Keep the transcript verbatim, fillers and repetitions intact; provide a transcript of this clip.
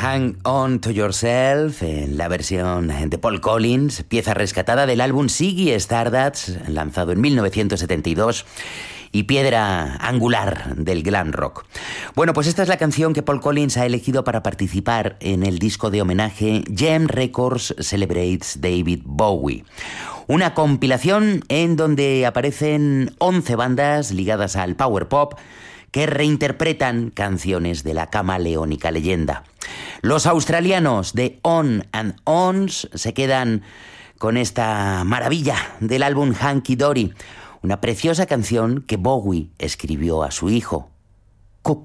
Hang On to Yourself, en la versión de Paul Collins, pieza rescatada del álbum Ziggy Stardust, lanzado en mil novecientos setenta y dos, y piedra angular del glam rock. Bueno, pues esta es la canción que Paul Collins ha elegido para participar en el disco de homenaje Gem Records Celebrates David Bowie. Una compilación en donde aparecen once bandas ligadas al power pop que reinterpretan canciones de la camaleónica leyenda. Los australianos de On and Ons se quedan con esta maravilla del álbum Hunky Dory, una preciosa canción que Bowie escribió a su hijo,